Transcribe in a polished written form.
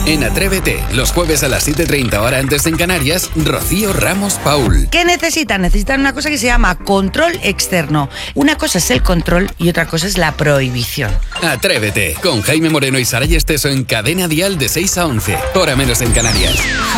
En Atrévete, los jueves a las 7:30 hora antes en Canarias, Rocío Ramos Paul. ¿Qué necesitan? Necesitan una cosa que se llama control externo. Una cosa es el control y otra cosa es la prohibición. Atrévete, con Jaime Moreno y Saray Esteso en Cadena Dial de 6 a 11, hora menos en Canarias.